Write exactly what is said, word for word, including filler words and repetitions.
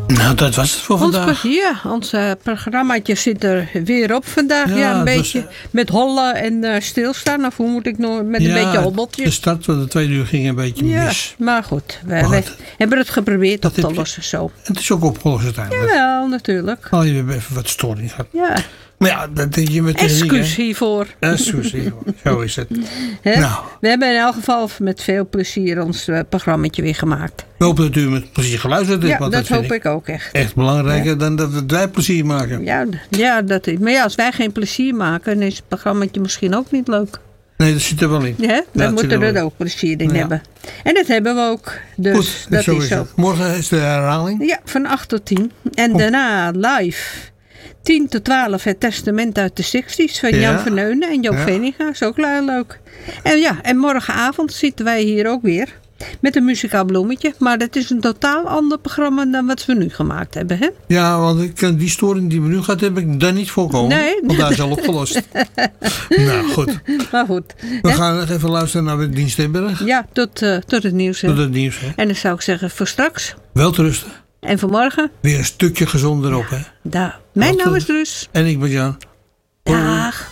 Nou, dat was het voor Ons, vandaag. ja, ons uh, programmaatje zit er weer op vandaag. Ja, Ja, een dus, beetje met hollen en uh, stilstaan. Of hoe moet ik nog met Ja, een beetje hobbeltjes. De start van de tweede uur ging een beetje Ja, mis. maar goed. We, Maar we goed. hebben het geprobeerd Dat op te heb je- lossen zo. Het is ook opgelost uiteindelijk. Jawel, natuurlijk. Al je weer even wat storing gehad. Ja. Maar ja, dat denk je met techniek, hè? Excuus hiervoor. Excuus hiervoor. Zo is het. Hè? Nou. We hebben in elk geval met veel plezier ons uh, programmaatje weer gemaakt. We hopen dat u met plezier geluisterd heeft. Ja, want dat, vind hoop ik ook echt. Echt belangrijker dan dat wij plezier maken. Ja, ja, dat is. Maar ja, als wij geen plezier maken, dan is het programmaatje misschien ook niet leuk. Nee, dat zit er wel in. Ja, dan dat moeten zit we er wel er ook plezier in Ja. hebben. En dat hebben we ook. Dus Goed, dat zo is is zo. het. Morgen is de herhaling. Ja, van acht tot tien. En Oh. daarna live. tien tot twaalf het testament uit de zestig's van Ja. Jan Verneunen en Joop Ja. Veninga. Is ook le- leuk. En ja, en morgenavond zitten wij hier ook weer. Met een muzikaal bloemetje. Maar dat is een totaal ander programma dan wat we nu gemaakt hebben. Hè? Ja, want ik kan die storing die we nu gehad hebben, heb ik daar niet voorkomen. Nee. Want daar is al opgelost. Nou, goed. Maar goed. We hè? gaan nog even luisteren naar de Dienstebberg. Ja, tot, uh, tot het nieuws. Hè? Tot het nieuws, hè. En dan zou ik zeggen voor straks. Wel te rusten. En vanmorgen. Weer een stukje gezonder op, hè. Daar. Mijn Tot, naam uh, is Drus. En ik ben Jan. Dag.